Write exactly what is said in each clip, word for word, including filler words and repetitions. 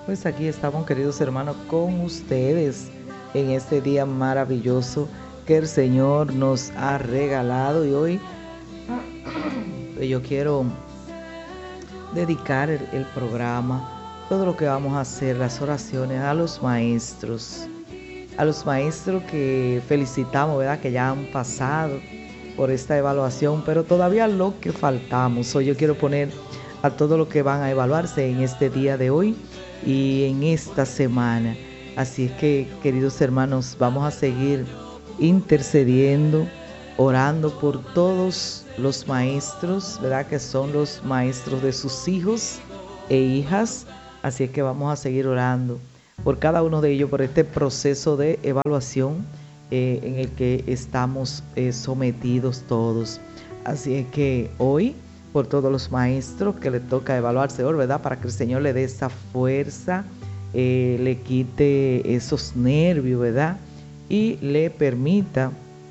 Pues aquí estamos, queridos hermanos, con ustedes en este día maravilloso que el Señor nos ha regalado. Y hoy pues, yo quiero dedicar el, el programa, todo lo que vamos a hacer, las oraciones a los maestros, a los maestros que felicitamos, ¿verdad? Que ya han pasado por esta evaluación, pero todavía lo que faltamos. Hoy yo quiero poner a todo lo que van a evaluarse en este día de hoy y en esta semana. Así es que, queridos hermanos, vamos a seguir intercediendo, orando por todos los maestros, ¿verdad? Que son los maestros de sus hijos e hijas. Así es que vamos a seguir orando por cada uno de ellos, por este proceso de evaluación eh, en el que estamos eh, sometidos todos. Así es que hoy, por todos los maestros que le toca evaluarse hoy, ¿verdad? Para que el Señor le dé esa fuerza, eh, le quite esos nervios, ¿verdad? Y le permita,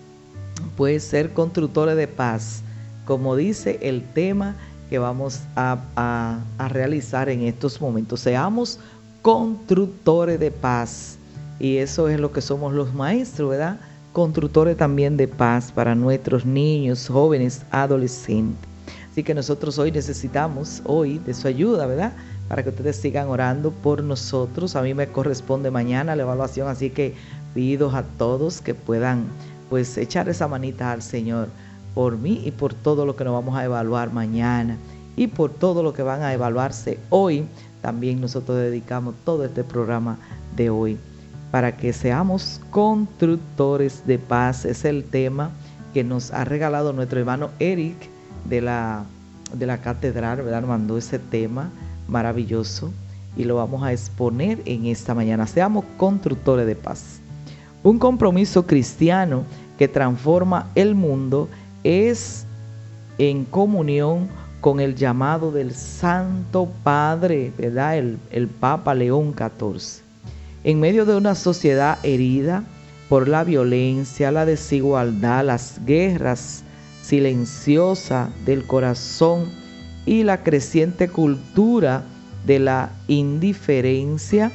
pues, ser constructores de paz, como dice el tema que vamos a, a, a realizar en estos momentos. Seamos constructores de paz. Y eso es lo que somos los maestros, ¿verdad? Constructores también de paz para nuestros niños, jóvenes, adolescentes. Así que nosotros hoy necesitamos hoy de su ayuda, ¿verdad? Para que ustedes sigan orando por nosotros. A mí me corresponde mañana la evaluación, así que pido a todos que puedan pues echar esa manita al Señor por mí y por todo lo que nos vamos a evaluar mañana y por todo lo que van a evaluarse hoy. También nosotros dedicamos todo este programa de hoy para que seamos constructores de paz. Es el tema que nos ha regalado nuestro hermano Eric de la, de la catedral, ¿verdad? Mandó ese tema maravilloso y lo vamos a exponer en esta mañana. Seamos constructores de paz. Un compromiso cristiano que transforma el mundo es en comunión con el llamado del Santo Padre, ¿verdad? El, el Papa León catorce. En medio de una sociedad herida por la violencia, la desigualdad, las guerras silenciosa del corazón y la creciente cultura de la indiferencia,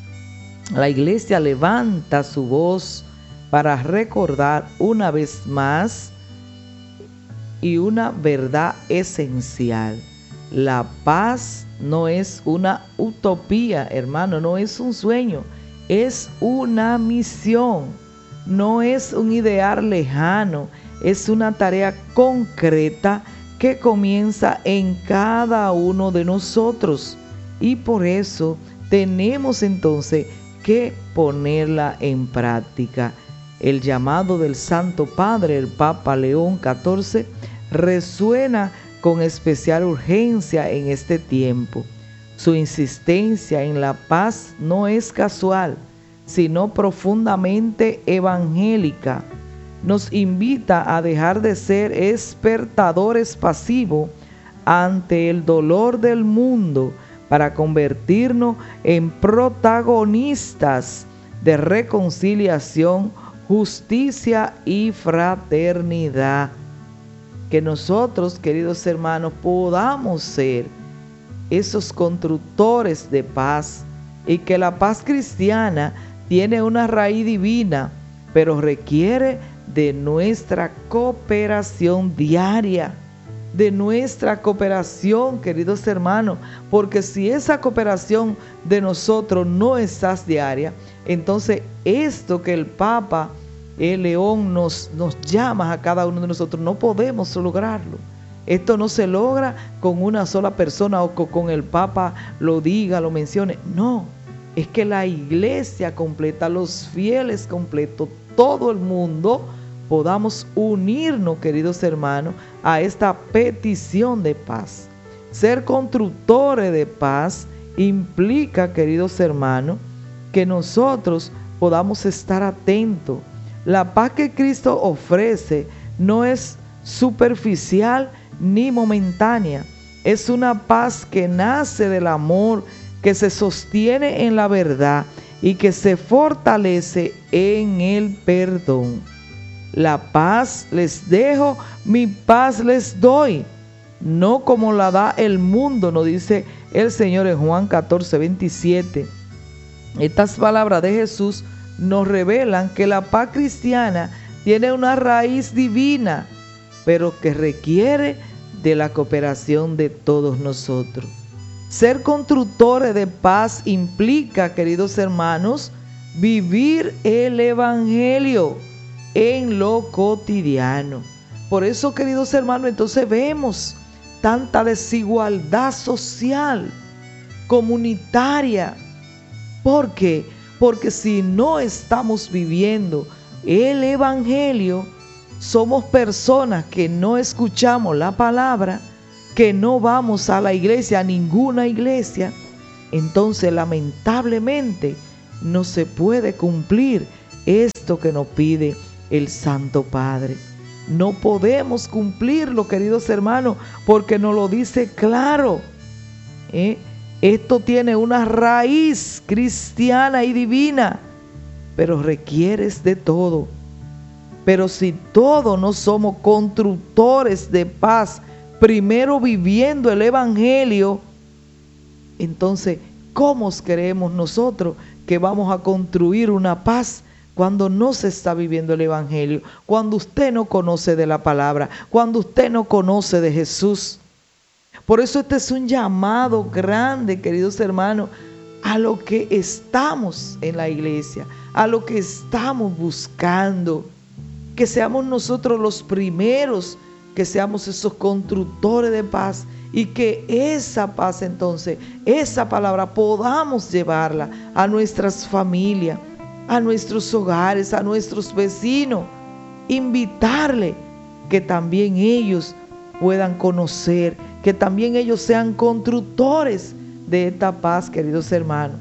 la Iglesia levanta su voz para recordar una vez más y una verdad esencial. La paz no es una utopía, hermano, no es un sueño, es una misión, no es un ideal lejano. Es una tarea concreta que comienza en cada uno de nosotros y por eso tenemos entonces que ponerla en práctica. El llamado del Santo Padre, el Papa León catorce, resuena con especial urgencia en este tiempo. Su insistencia en la paz no es casual, sino profundamente evangélica. Nos invita a dejar de ser espectadores pasivos ante el dolor del mundo para convertirnos en protagonistas de reconciliación, justicia y fraternidad. Que nosotros, queridos hermanos, podamos ser esos constructores de paz y que la paz cristiana tiene una raíz divina, pero requiere de nuestra cooperación diaria, de nuestra cooperación, queridos hermanos, porque si esa cooperación de nosotros no está diaria, entonces esto que el Papa el León nos, nos llama a cada uno de nosotros, no podemos lograrlo. Esto no se logra con una sola persona o con el Papa lo diga, lo mencione. No, es que la iglesia completa, los fieles completos, todo el mundo podamos unirnos, queridos hermanos, a esta petición de paz. Ser constructores de paz implica, queridos hermanos, que nosotros podamos estar atentos. La paz que Cristo ofrece no es superficial ni momentánea. Es una paz que nace del amor, que se sostiene en la verdad y que se fortalece en el perdón. La paz les dejo, mi paz les doy. No como la da el mundo, nos dice el Señor en Juan catorce, veintisiete. Estas palabras de Jesús nos revelan que la paz cristiana tiene una raíz divina, pero que requiere de la cooperación de todos nosotros. Ser constructores de paz implica, queridos hermanos, vivir el Evangelio en lo cotidiano. Por eso, queridos hermanos, entonces vemos tanta desigualdad social, comunitaria. ¿Por qué? Porque si no estamos viviendo el Evangelio, somos personas que no escuchamos la palabra, que no vamos a la iglesia, a ninguna iglesia, entonces lamentablemente no se puede cumplir esto que nos pide el Santo Padre. No podemos cumplirlo, queridos hermanos, porque nos lo dice claro. ¿Eh? Esto tiene una raíz cristiana y divina, pero requieres de todo. Pero si todos no somos constructores de paz, primero viviendo el Evangelio, entonces, ¿cómo creemos nosotros que vamos a construir una paz cuando no se está viviendo el Evangelio? Cuando usted no conoce de la palabra, cuando usted no conoce de Jesús. Por eso este es un llamado grande, queridos hermanos, a lo que estamos en la iglesia, a lo que estamos buscando. Que seamos nosotros los primeros, que seamos esos constructores de paz y que esa paz entonces, esa palabra podamos llevarla a nuestras familias, a nuestros hogares, a nuestros vecinos, invitarle que también ellos puedan conocer, que también ellos sean constructores de esta paz, queridos hermanos.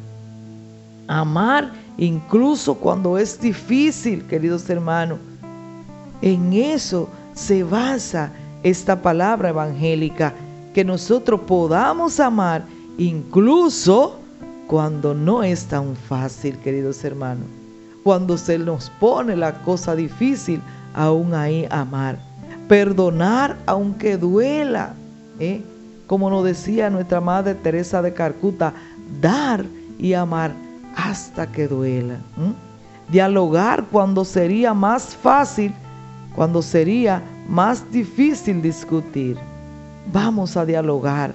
Amar incluso cuando es difícil, queridos hermanos. En eso se basa esta palabra evangélica, que nosotros podamos amar incluso cuando no es tan fácil, queridos hermanos. Cuando se nos pone la cosa difícil, aún ahí amar. Perdonar aunque duela, ¿eh? Como nos decía nuestra Madre Teresa de Calcuta, dar y amar hasta que duela. ¿Mm? Dialogar cuando sería más fácil, cuando sería más difícil discutir. Vamos a dialogar,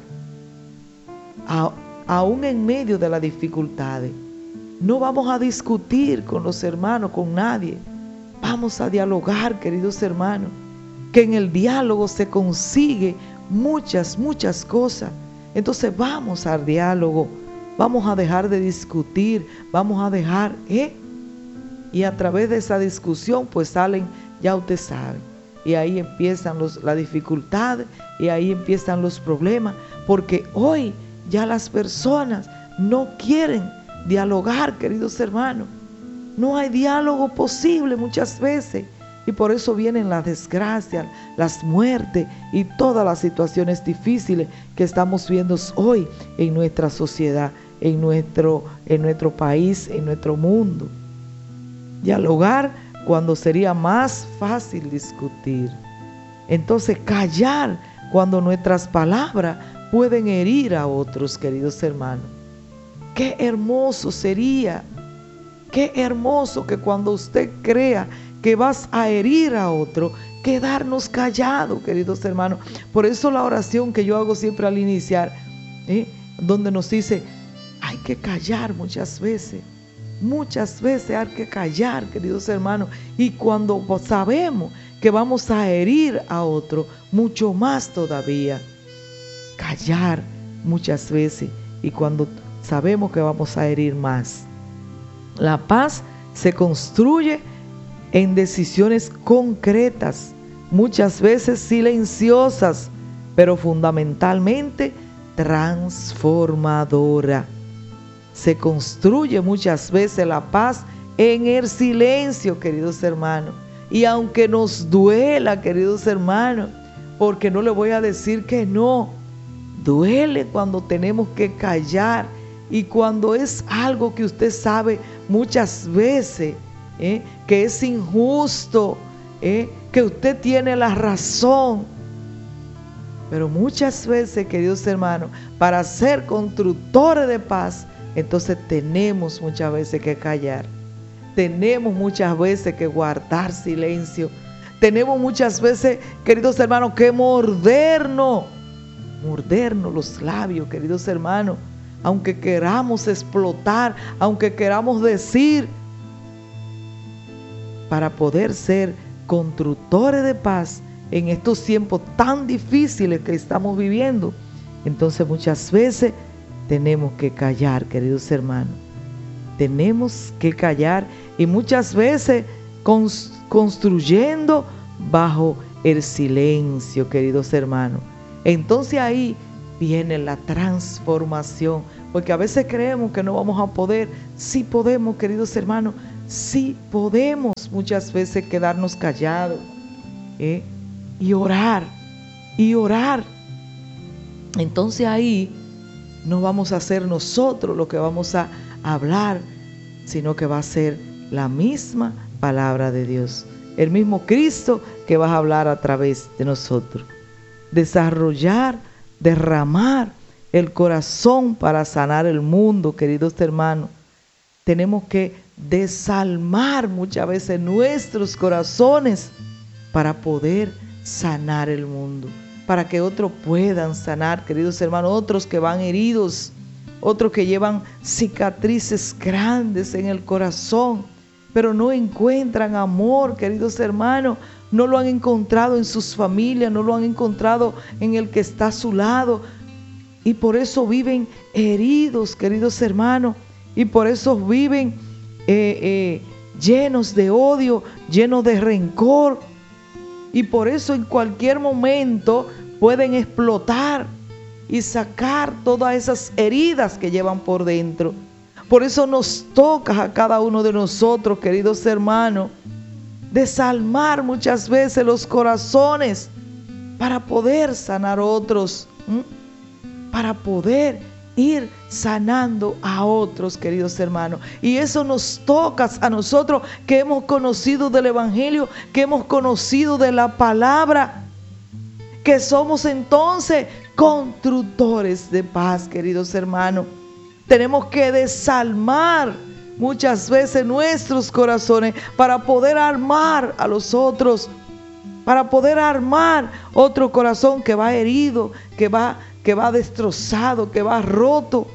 a, aún en medio de las dificultades. No vamos a discutir con los hermanos, con nadie. Vamos a dialogar, queridos hermanos, que en el diálogo se consigue muchas, muchas cosas. Entonces vamos al diálogo, vamos a dejar de discutir, vamos a dejar, ¿eh? Y a través de esa discusión pues salen, ya usted sabe, y ahí empiezan los, las dificultades, y ahí empiezan los problemas, porque hoy ya las personas no quieren dialogar, queridos hermanos. No hay diálogo posible muchas veces, y por eso vienen las desgracias, las muertes y todas las situaciones difíciles que estamos viendo hoy en nuestra sociedad, en nuestro, en nuestro país, en nuestro mundo. Dialogar cuando sería más fácil discutir. Entonces callar cuando nuestras palabras pueden herir a otros, queridos hermanos. Qué hermoso sería, qué hermoso que cuando usted crea que vas a herir a otro, quedarnos callados, queridos hermanos. Por eso la oración que yo hago siempre al iniciar, ¿eh? donde nos dice, hay que callar muchas veces. Muchas veces hay que callar, queridos hermanos, y cuando sabemos que vamos a herir a otro, mucho más todavía. Callar muchas veces, y cuando sabemos que vamos a herir más. La paz se construye en decisiones concretas, muchas veces silenciosas, pero fundamentalmente transformadora. Se construye muchas veces la paz en el silencio, queridos hermanos. Y aunque nos duela, queridos hermanos, porque no le voy a decir que no, duele cuando tenemos que callar y cuando es algo que usted sabe muchas veces ¿eh? que es injusto, ¿eh? que usted tiene la razón. Pero muchas veces, queridos hermanos, para ser constructores de paz, entonces tenemos muchas veces que callar. Tenemos muchas veces que guardar silencio. Tenemos muchas veces, queridos hermanos, que mordernos. Mordernos los labios, queridos hermanos. Aunque queramos explotar, aunque queramos decir, para poder ser constructores de paz en estos tiempos tan difíciles que estamos viviendo. Entonces muchas veces tenemos que callar, queridos hermanos. Tenemos que callar y muchas veces construyendo bajo el silencio, queridos hermanos. Entonces ahí viene la transformación, porque a veces creemos que no vamos a poder. Sí podemos, queridos hermanos, sí podemos muchas veces quedarnos callados, ¿eh? y orar, y orar. Entonces ahí no vamos a ser nosotros lo que vamos a hablar, sino que va a ser la misma palabra de Dios, el mismo Cristo que va a hablar a través de nosotros. Desarrollar, derramar el corazón para sanar el mundo, queridos hermanos. Tenemos que desalmar muchas veces nuestros corazones para poder sanar el mundo, para que otros puedan sanar, queridos hermanos, otros que van heridos, otros que llevan cicatrices grandes en el corazón, pero no encuentran amor, queridos hermanos, no lo han encontrado en sus familias, no lo han encontrado en el que está a su lado, y por eso viven heridos, queridos hermanos, y por eso viven eh, eh, llenos de odio, llenos de rencor, y por eso en cualquier momento pueden explotar y sacar todas esas heridas que llevan por dentro. Por eso nos toca a cada uno de nosotros, queridos hermanos, desalmar muchas veces los corazones para poder sanar otros, ¿m? para poder ir sanando a otros, queridos hermanos. Y eso nos toca a nosotros que hemos conocido del Evangelio, que hemos conocido de la palabra, que somos entonces constructores de paz, queridos hermanos. Tenemos que desalmar muchas veces nuestros corazones para poder armar a los otros, para poder armar otro corazón que va herido, que va, que va destrozado, que va roto.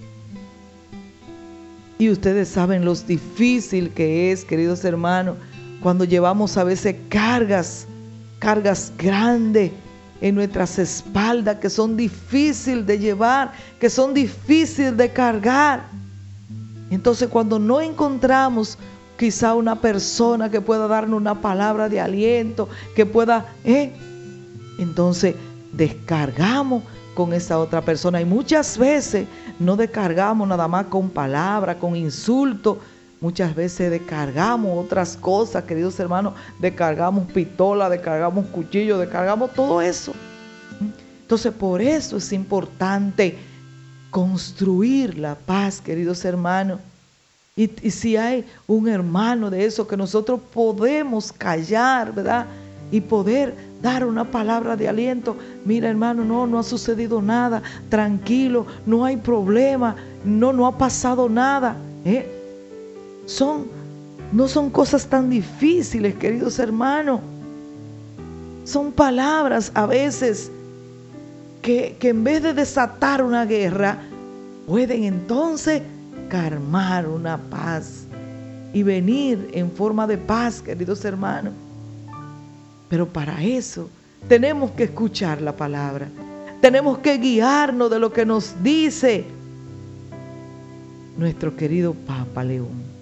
Y ustedes saben lo difícil que es, queridos hermanos, cuando llevamos a veces cargas, cargas grandes en nuestras espaldas, que son difíciles de llevar, que son difíciles de cargar. Entonces cuando no encontramos quizá una persona que pueda darnos una palabra de aliento, que pueda, ¿eh? entonces descargamos con esa otra persona. Y muchas veces no descargamos nada más con palabras, con insultos. Muchas veces descargamos otras cosas, queridos hermanos, descargamos pistola, descargamos cuchillo, descargamos todo eso. Entonces, por eso es importante construir la paz, queridos hermanos. Y, y si hay un hermano de eso que nosotros podemos callar, ¿verdad? Y poder dar una palabra de aliento. Mira, hermano, no, no ha sucedido nada, tranquilo, no hay problema, no, no ha pasado nada, ¿eh? Son, no son cosas tan difíciles, queridos hermanos. Son palabras a veces que, que en vez de desatar una guerra, pueden entonces calmar una paz y venir en forma de paz, queridos hermanos. Pero para eso tenemos que escuchar la palabra. Tenemos que guiarnos de lo que nos dice nuestro querido Papa León.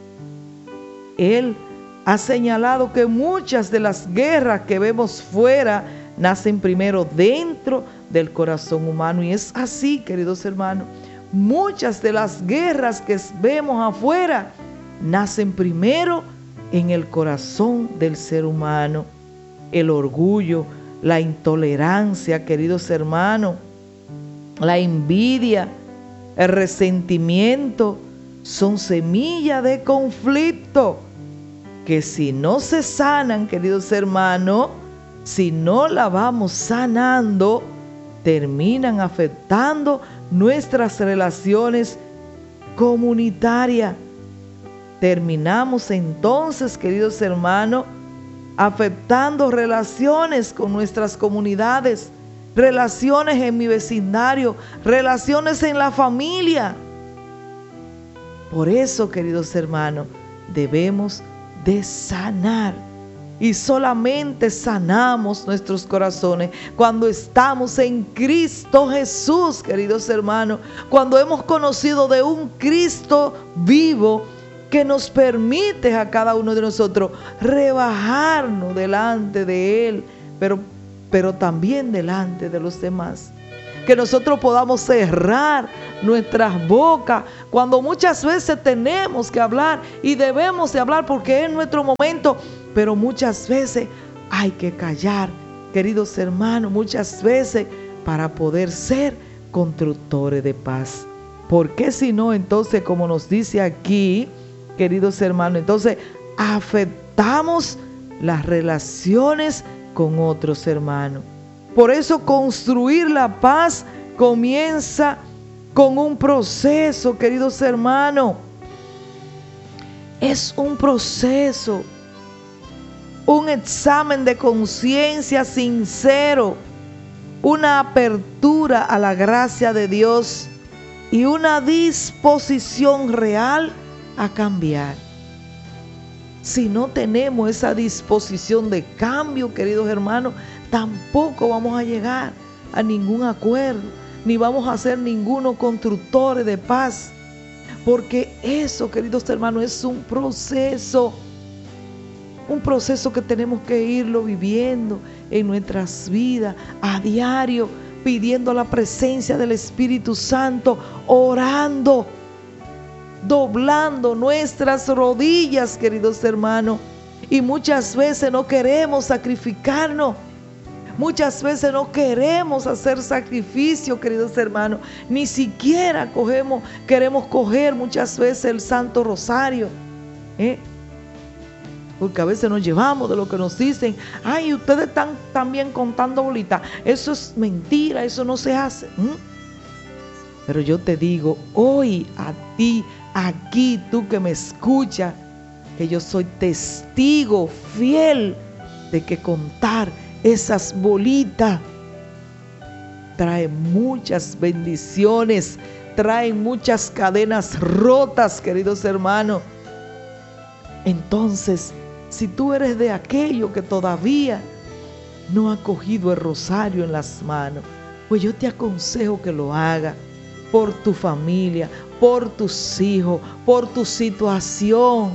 Él ha señalado que muchas de las guerras que vemos fuera nacen primero dentro del corazón humano. Y es así, queridos hermanos. Muchas de las guerras que vemos afuera nacen primero en el corazón del ser humano. El orgullo, la intolerancia, queridos hermanos, la envidia, el resentimiento, son semillas de conflicto que si no se sanan, queridos hermanos, si no la vamos sanando, terminan afectando nuestras relaciones comunitarias. Terminamos entonces, queridos hermanos, afectando relaciones con nuestras comunidades, relaciones en mi vecindario, relaciones en la familia. Por eso, queridos hermanos, debemos de sanar. Y solamente sanamos nuestros corazones cuando estamos en Cristo Jesús, queridos hermanos. Cuando hemos conocido de un Cristo vivo que nos permite a cada uno de nosotros rebajarnos delante de Él, pero, pero también delante de los demás. Que nosotros podamos cerrar nuestras bocas cuando muchas veces tenemos que hablar y debemos de hablar porque es nuestro momento, pero muchas veces hay que callar, queridos hermanos, muchas veces para poder ser constructores de paz. Porque si no, entonces, como nos dice aquí, queridos hermanos, entonces afectamos las relaciones con otros hermanos. Por eso construir la paz comienza con un proceso, queridos hermanos. Es un proceso, un examen de conciencia sincero, una apertura a la gracia de Dios y una disposición real a cambiar. Si no tenemos esa disposición de cambio, queridos hermanos, tampoco vamos a llegar a ningún acuerdo, ni vamos a ser ninguno constructores de paz. Porque eso, queridos hermanos, es un proceso, un proceso que tenemos que irlo viviendo en nuestras vidas a diario, pidiendo la presencia del Espíritu Santo, orando, doblando nuestras rodillas, queridos hermanos. Y muchas veces no queremos sacrificarnos. Muchas veces no queremos hacer sacrificio, queridos hermanos. Ni siquiera cogemos, queremos coger muchas veces el Santo Rosario. ¿eh? Porque a veces nos llevamos de lo que nos dicen. Ay, ustedes están también contando bolitas. Eso es mentira, eso no se hace. ¿Mm? Pero yo te digo hoy a ti, aquí, tú que me escuchas, que yo soy testigo fiel de que contar esas bolitas trae muchas bendiciones, traen muchas cadenas rotas, queridos hermanos. Entonces, si tú eres de aquello que todavía no ha cogido el rosario en las manos, pues yo te aconsejo que lo haga por tu familia, por tus hijos, por tu situación,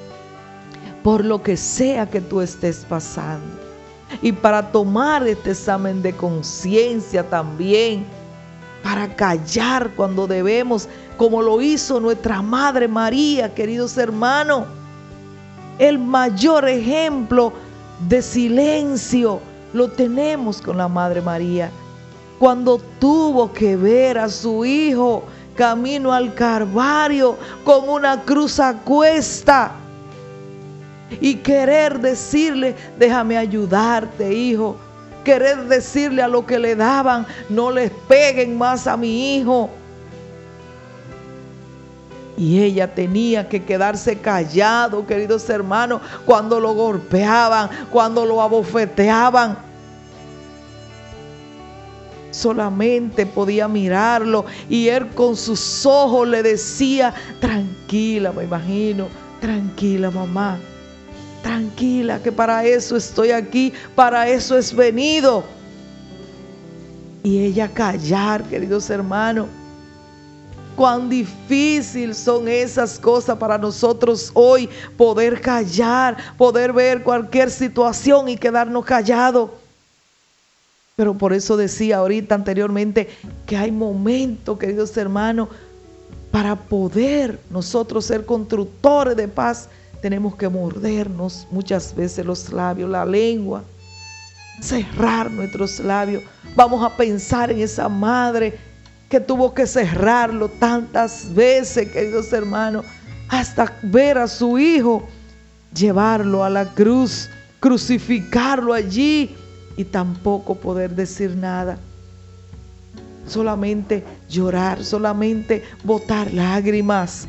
por lo que sea que tú estés pasando. Y para tomar este examen de conciencia también, para callar cuando debemos, como lo hizo nuestra Madre María, queridos hermanos. El mayor ejemplo de silencio lo tenemos con la Madre María, cuando tuvo que ver a su hijo camino al Calvario con una cruz a cuesta y querer decirle: déjame ayudarte, hijo. Querer decirle a lo que le daban: no les peguen más a mi hijo. Y ella tenía que quedarse callado, queridos hermanos, cuando lo golpeaban, cuando lo abofeteaban. Solamente podía mirarlo y él con sus ojos le decía: tranquila, me imagino, tranquila, mamá. Tranquila, que para eso estoy aquí, para eso es venido. Y ella callar, queridos hermanos. Cuán difícil son esas cosas para nosotros hoy, poder callar, poder ver cualquier situación y quedarnos callados. Pero por eso decía ahorita anteriormente que hay momentos, queridos hermanos, para poder nosotros ser constructores de paz. Tenemos que mordernos muchas veces los labios, la lengua, cerrar nuestros labios. Vamos a pensar en esa madre que tuvo que cerrarlo tantas veces, queridos hermanos, hasta ver a su hijo, llevarlo a la cruz, crucificarlo allí y tampoco poder decir nada. Solamente llorar, solamente botar lágrimas.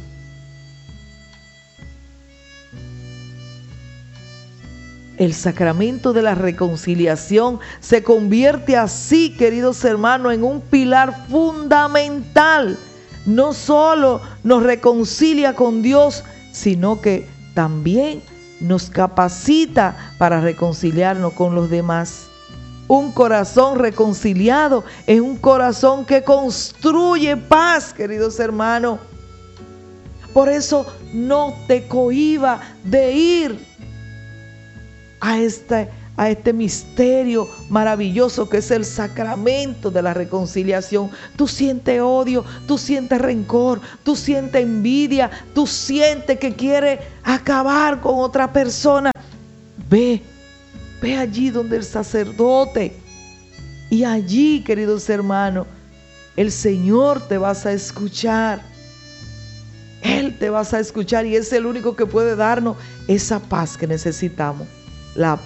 El sacramento de la reconciliación se convierte así, queridos hermanos, en un pilar fundamental. No solo nos reconcilia con Dios, sino que también nos capacita para reconciliarnos con los demás. Un corazón reconciliado es un corazón que construye paz, queridos hermanos. Por eso no te cohibas de ir a este, a este misterio maravilloso que es el sacramento de la reconciliación. Tú sientes odio, tú sientes rencor, tú sientes envidia, tú sientes que quieres acabar con otra persona. Ve, ve allí donde el sacerdote. Y allí, queridos hermanos, el Señor te vas a escuchar. Él te vas a escuchar y es el único que puede darnos esa paz que necesitamos. La